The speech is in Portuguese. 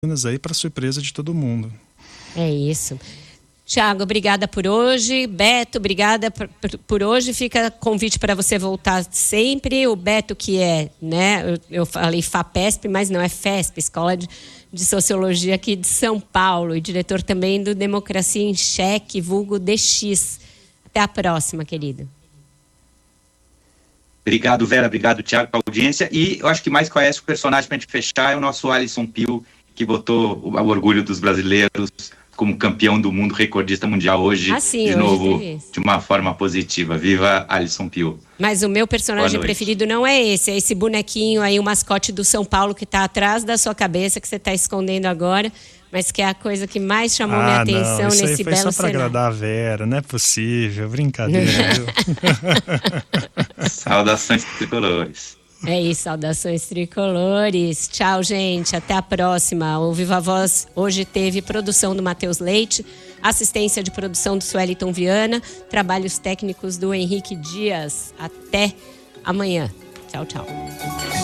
aí para surpresa de todo mundo. É isso. Thiago, obrigada por hoje. Beto, obrigada por hoje. Fica convite para você voltar sempre. O Beto, que é, né, eu falei FAPESP, mas não é FESP, Escola de Sociologia aqui de São Paulo, e diretor também do Democracia em Xeque, vulgo DX. Até a próxima, querido. Obrigado, Vera. Obrigado, Thiago, pela audiência. E eu acho que mais conhece o personagem para a gente fechar é o nosso Alisson Pio, que botou o orgulho dos brasileiros como campeão do mundo, recordista mundial hoje, de novo, de uma forma positiva. Viva Alisson Pio. Mas o meu personagem preferido não é esse bonequinho aí, o mascote do São Paulo que está atrás da sua cabeça, que você está escondendo agora, mas que é a coisa que mais chamou minha atenção nesse belo cenário. Isso aí foi só para agradar a Vera, não é possível, brincadeira. Saudações tricolores. É isso, saudações tricolores. Tchau, gente, até a próxima. O Viva Voz hoje teve produção do Matheus Leite, assistência de produção do Sueliton Viana, trabalhos técnicos do Henrique Dias. Até amanhã. Tchau, tchau.